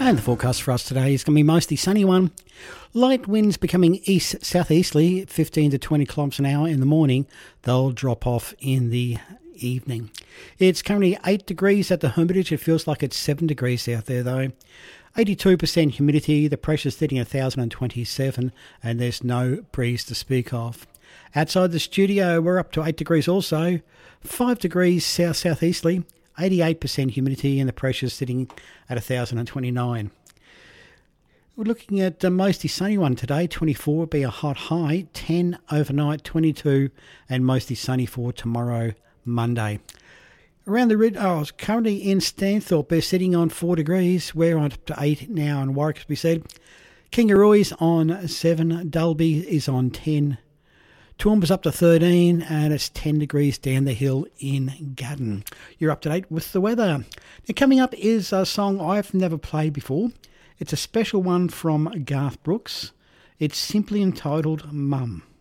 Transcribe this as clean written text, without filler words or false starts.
And the forecast for us today is going to be mostly sunny one. Light winds becoming east-southeasterly, 15 to 20 kilometres an hour in the morning. They'll drop off in the evening. It's currently 8 degrees at the Hermitage. It feels like it's 7 degrees out there though. 82% humidity, the pressure's sitting at 1,027 and there's no breeze to speak of. Outside the studio, we're up to 8 degrees also, 5 degrees south-southeasterly, 88% humidity and the pressure's sitting at 1,029. We're looking at a mostly sunny one today. 24 will be a hot high, 10 overnight, 22 and mostly sunny for tomorrow, Monday. Around the ridge, currently in Stanthorpe, they're sitting on 4 degrees. We're on up to 8 now in Warwick, as we said. Kingaroy's on 7, Dalby is on 10. Toowoomba's up to 13 and it's 10 degrees down the hill in Gatton. You're up to date with the weather. Now coming up is a song I've never played before. It's a special one from Garth Brooks. It's simply entitled Mum.